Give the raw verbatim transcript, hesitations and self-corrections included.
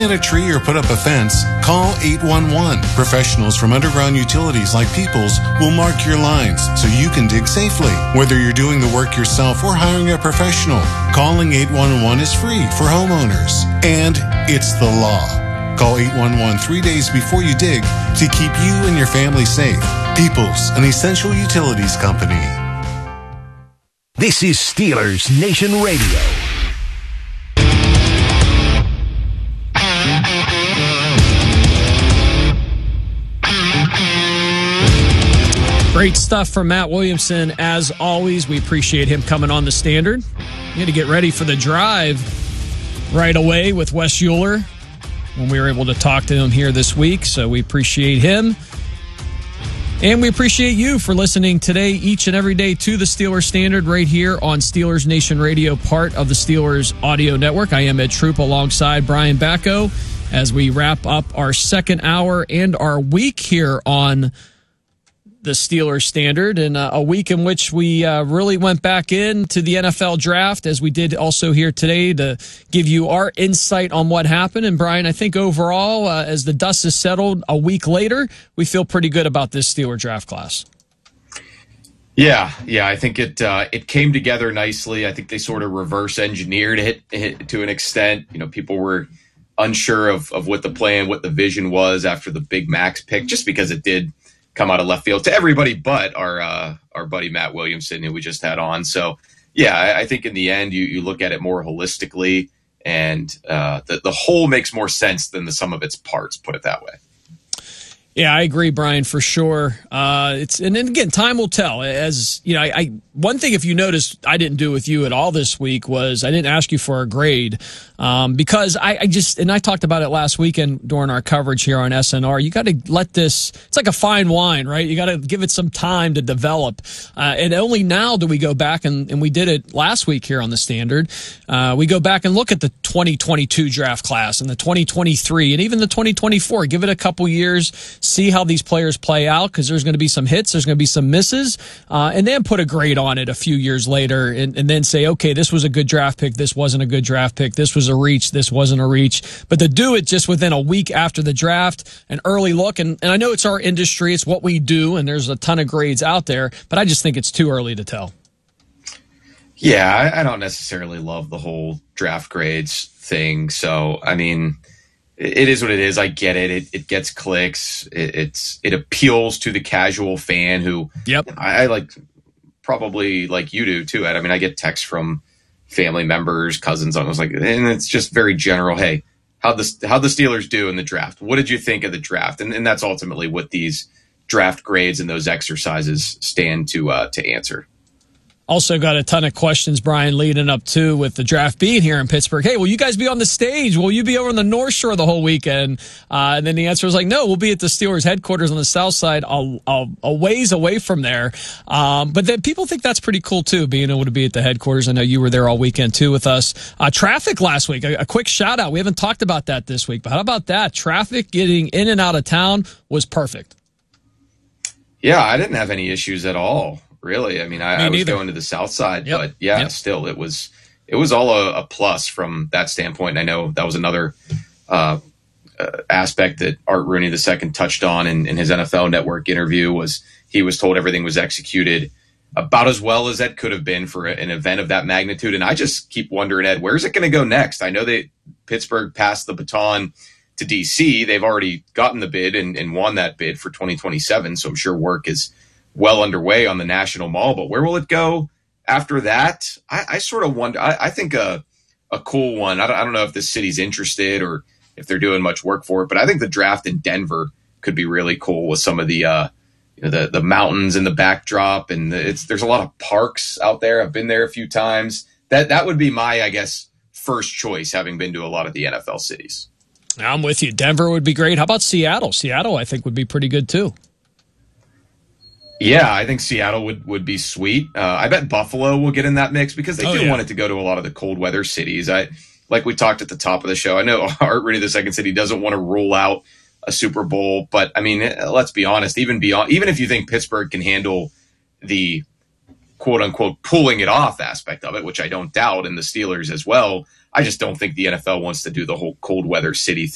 a tree or put up a fence, call eight one one. Professionals from Underground Utilities like Peoples will mark your lines so you can dig safely. Whether you're doing the work yourself or hiring a professional, calling eight one one is free for homeowners. And it's the law. Call eight one one three days before you dig to keep you and your family safe. Peoples, an essential utilities company. This is Steelers Nation Radio. Great stuff from Matt Williamson. As always, we appreciate him coming on the Standard. You had to get ready for the drive right away with Wes Euler when we were able to talk to him here this week, so we appreciate him. And we appreciate you for listening today, each and every day, to the Steelers Standard right here on Steelers Nation Radio, part of the Steelers Audio Network. I am Ed Troop alongside Brian Bacco as we wrap up our second hour and our week here on the Steelers Standard, and uh, a week in which we uh, really went back into the N F L draft, as we did also here today, to give you our insight on what happened. And Brian, I think overall, uh, as the dust has settled a week later, we feel pretty good about this Steeler draft class. Yeah, yeah, I think it uh, it came together nicely. I think they sort of reverse engineered it, it to an extent. You know, people were unsure of, of what the plan, what the vision was after the Big Max pick, just because it did come out of left field to everybody but our uh, our buddy Matt Williamson, who we just had on. So, yeah, I, I think in the end, you, you look at it more holistically, and uh, the, the whole makes more sense than the sum of its parts, put it that way. Yeah, I agree, Brian, for sure. Uh, it's and then again, time will tell. As you know, I, I one thing, if you noticed, I didn't do with you at all this week was I didn't ask you for a grade um, because I, I just and I talked about it last weekend during our coverage here on S N R. You got to let this. It's like a fine wine, right? You got to give it some time to develop. Uh, and only now do we go back and, and we did it last week here on the Standard. Uh, we go back and look at the twenty twenty-two draft class and the twenty twenty-three and even the twenty twenty-four. Give it a couple years. See how these players play out, because there's going to be some hits, there's going to be some misses, uh, and then put a grade on it a few years later and, and then say, okay, this was a good draft pick, this wasn't a good draft pick, this was a reach, this wasn't a reach. But to do it just within a week after the draft, an early look, and, and I know it's our industry, it's what we do, and there's a ton of grades out there, but I just think it's too early to tell. Yeah, I, I don't necessarily love the whole draft grades thing. So, I mean, it is what it is. I get it. It, it gets clicks. It, it's it appeals to the casual fan who, yep, I, I like probably like you do too, Ed. I mean, I get texts from family members, cousins. I was like, and it's just very general. Hey, how the how the Steelers do in the draft? What did you think of the draft? And and that's ultimately what these draft grades and those exercises stand to uh, to answer. Also got a ton of questions, Brian, leading up to with the draft being here in Pittsburgh. Hey, will you guys be on the stage? Will you be over on the North Shore the whole weekend? Uh, and then the answer was like, no, we'll be at the Steelers headquarters on the south side, a, a, a ways away from there. Um, but then people think that's pretty cool, too, being able to be at the headquarters. I know you were there all weekend, too, with us. Uh, traffic last week, a, a quick shout out. We haven't talked about that this week, but how about that? Traffic getting in and out of town was perfect. Yeah, I didn't have any issues at all. Really, I mean, I, Me I was neither. going to the south side, Yep. but yeah, Yep. still, it was it was all a, a plus from that standpoint. And I know that was another uh, uh, aspect that Art Rooney the second touched on in, in his N F L Network interview was he was told everything was executed about as well as that could have been for a, an event of that magnitude. And I just keep wondering, Ed, where's it going to go next? I know that Pittsburgh passed the baton to D C. They've already gotten the bid and, and won that bid for twenty twenty-seven, so I'm sure work is well underway on the National Mall, but where will it go after that? I, I sort of wonder. I, I think a a cool one. I don't, I don't know if the city's interested or if they're doing much work for it, but I think the draft in Denver could be really cool with some of the uh, you know, the the mountains in the backdrop, and the, it's there's a lot of parks out there. I've been there a few times. That that would be my, I guess, first choice, having been to a lot of the N F L cities. I'm with you. Denver would be great. How about Seattle? Seattle, I think, would be pretty good too. Yeah, I think Seattle would, would be sweet. Uh, I bet Buffalo will get in that mix because they oh, do yeah. want it to go to a lot of the cold weather cities. I like we talked at the top of the show. I know Art Rooney the second said he doesn't want to rule out a Super Bowl, but I mean, let's be honest. Even beyond, even if you think Pittsburgh can handle the quote unquote pulling it off aspect of it, which I don't doubt, and the Steelers as well, I just don't think the N F L wants to do the whole cold weather city thing.